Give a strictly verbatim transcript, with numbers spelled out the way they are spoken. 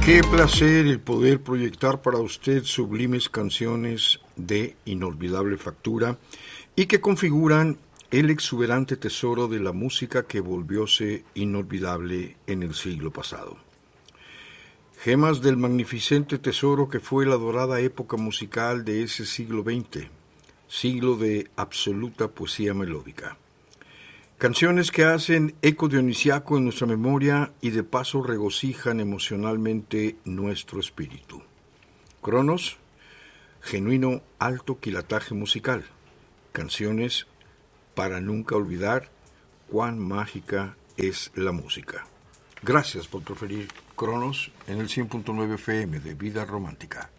Qué placer el poder proyectar para usted sublimes canciones de inolvidable factura y que configuran el exuberante tesoro de la música que volvióse inolvidable en el siglo pasado. Gemas del magnificente tesoro que fue la dorada época musical de ese siglo veinte, siglo de absoluta poesía melódica. Canciones que hacen eco dionisiaco en nuestra memoria y de paso regocijan emocionalmente nuestro espíritu. Cronos, genuino alto quilataje musical. Canciones para nunca olvidar cuán mágica es la música. Gracias por preferir Cronos en el cien punto nueve F M de Vida Romántica.